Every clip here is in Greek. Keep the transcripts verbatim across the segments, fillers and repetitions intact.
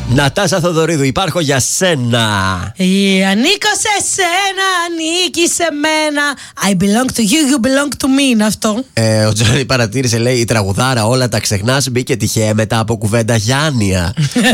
Νατάσα Θοδωρίδου, υπάρχω για σένα. Η ανήκω σε σένα, ανήκει σε μένα. I belong to you, you belong to me. Είναι αυτό. Ε, ο Τζόνι παρατήρησε, λέει, η τραγουδάρα όλα τα ξεχνάς μπήκε τυχαία μετά από κουβέντα Γιάννια.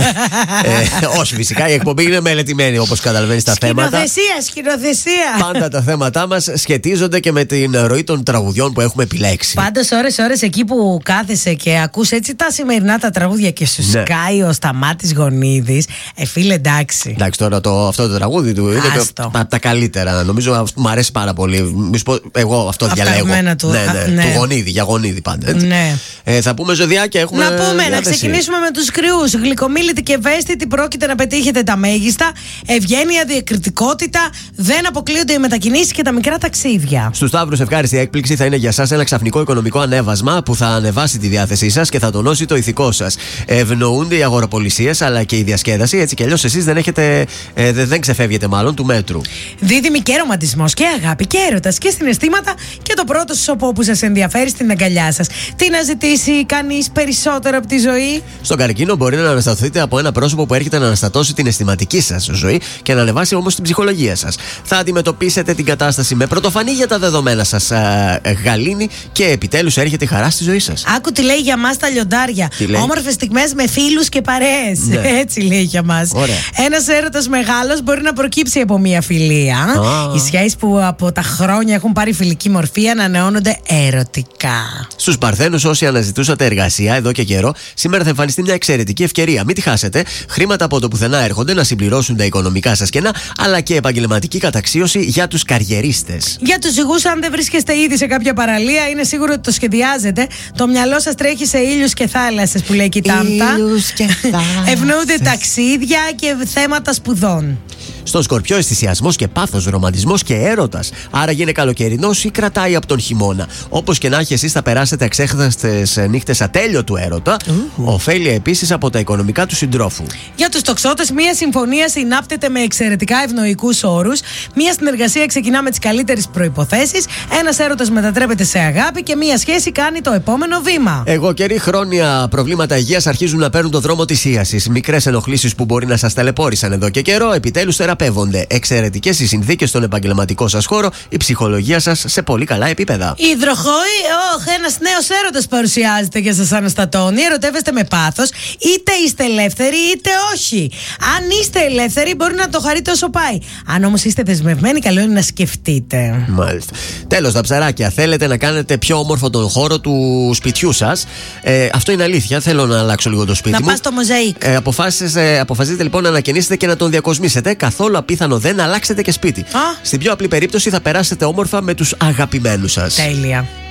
ε, όχι, φυσικά η εκπομπή είναι μελετημένη, όπως καταλαβαίνεις, τα θέματα. Σκηνοθεσία, σκηνοθεσία. Πάντα τα θέματά μας σχετίζονται και με την ροή των τραγουδιών που έχουμε επιλέξει. Πάντως, ώρες-ώρες εκεί που κάθεσαι και ακούς έτσι τα σημερινά τα τραγούδια και σου ναι. σκάει ο Σταμάτης Γονίδης. Ε, φίλε, εντάξει. Εντάξει, τώρα το, αυτό το τραγούδι του είναι από τα, τα καλύτερα. Νομίζω μου αρέσει πάρα πολύ. Εγώ αυτό διαλέγω. Του. Ναι, ναι, ναι. Του Γονίδη, για Γονίδη πάντα. Έτσι. Ναι. Ε, θα πούμε ζωδιάκια, έχουμε. Να πούμε, διάθεση. να ξεκινήσουμε με τους κρυούς. Γλυκομίλητοι και ευαίσθητοι, πρόκειται να πετύχετε τα μέγιστα. Ευγένεια, διακριτικότητα, δεν αποκλείονται οι μετακινήσεις και τα μικρά ταξίδια. Στους Σταύρους, ευχάριστη έκπληξη θα είναι για σας ένα ξαφνικό οικονομικό ανέβασμα που θα ανεβάσει τη διάθεσή σας και θα τονώσει το ηθικό σας. Ευνοούνται οι αγοραπολισίες αλλά και η διασκέδαση, έτσι κι αλλιώς εσείς δεν έχετε, ε, δεν ξεφεύγετε μάλλον του μέτρου. Δίδυμη και ρομαντισμός και αγάπη και έρωτας και συναισθήματα και το πρώτο σοπό που σας ενδιαφέρει στην αγκαλιά σας. Τι να ζητήσει κανείς περισσότερο από τη ζωή? Στον καρκίνο μπορεί να ανασταθείτε από ένα πρόσωπο που έρχεται να αναστατώσει την αισθηματική σας ζωή και να ανεβάσει όμως την ψυχολογία σας. Θα αντιμετωπίσετε την κατάσταση με πρωτοφανή για τα δεδομένα σας α, γαλήνη και επιτέλους έρχεται η χαρά στη ζωή σας. Άκου τι λέει για μας τα λιοντάρια. Όμορφες στιγμές με φίλους και παρέες. Ναι. Έτσι λέει για μας. Ένας έρωτας μεγάλος μπορεί να προκύψει από μια φιλία. Ah. Οι σχέσεις που από τα χρόνια έχουν πάρει φιλική μορφή ανανεώνονται ερωτικά. Στους Παρθένους, όσοι αναζητούσατε εργασία εδώ και καιρό, σήμερα θα εμφανιστεί μια εξαιρετική ευκαιρία. Μην τη χάσετε. Χρήματα από το πουθενά έρχονται να συμπληρώσουν τα οικονομικά σας κενά, αλλά και επαγγελματική καταξίωση για τους καριερίστες. Για τους ζυγούς, αν δεν βρίσκεστε ήδη σε κάποια παραλία, είναι σίγουρο ότι το σχεδιάζετε. Το μυαλό σας τρέχει σε ήλιους και θάλασσες που λέει η Τάμτα. Ήλιους και θάλασσες. Ευνοούνται ταξίδια και θέματα σπουδών. Στον Σκορπιό, αισθησιασμός και πάθος, ρομαντισμός και έρωτας. Άρα γίνει καλοκαιρινός ή κρατάει από τον χειμώνα. Όπως και να έχει, εσείς θα περάσετε αξέχαστες νύχτες ατέλειωτου έρωτα. Uh-huh. Ωφέλεια επίσης από τα οικονομικά του συντρόφου. Για τους τοξότες, μία συμφωνία συνάπτεται με εξαιρετικά ευνοϊκούς όρους. Μία συνεργασία ξεκινά με τις καλύτερες προϋποθέσεις. Ένας έρωτας μετατρέπεται σε αγάπη και μία σχέση κάνει το επόμενο βήμα. Εγώ καιρή, χρόνια προβλήματα υγείας αρχίζουν να παίρνουν το δρόμο της ίασης. Μικρές ενοχλήσεις που μπορεί να σας ταλαιπώρησαν εδώ και καιρό, επιτέλους θεραπεύονται. Εξαιρετικές οι συνθήκες στον επαγγελματικό σας χώρο, η ψυχολογία σας σε πολύ καλά επίπεδα. Υδροχόη, όχ, ένας νέος έρωτας παρουσιάζεται και σας αναστατώνει. Ερωτεύεστε με πάθος, είτε είστε ελεύθεροι είτε όχι. Αν είστε ελεύθεροι, μπορεί να το χαρείτε όσο πάει. Αν όμως είστε δεσμευμένοι, καλό είναι να σκεφτείτε. Μάλιστα. Τέλος, τα ψαράκια, θέλετε να κάνετε πιο όμορφο τον χώρο του σπιτιού σας. Ε, αυτό είναι αλήθεια. Θέλω να αλλάξω λίγο το σπίτι να μου. Να πας στο μοζαΐκ. Ε, αποφάσισε, αποφασίζετε λοιπόν να ανακαινήσετε και να τον διακοσμήσετε. Καθόλου απίθανο δεν να αλλάξετε και σπίτι. Α. Στην πιο απλή περίπτωση θα περάσετε όμορφα με τους αγαπημένους σας. Τέλεια.